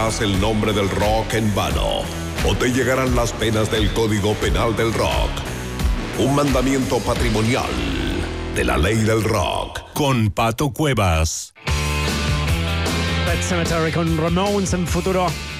pronunciarás el nombre del rock en vano, o te llegarán las penas del Código Penal del Rock. Un mandamiento patrimonial de la ley del rock. Con Pato Cuevas. Pet Sematary con Ramones en futuro.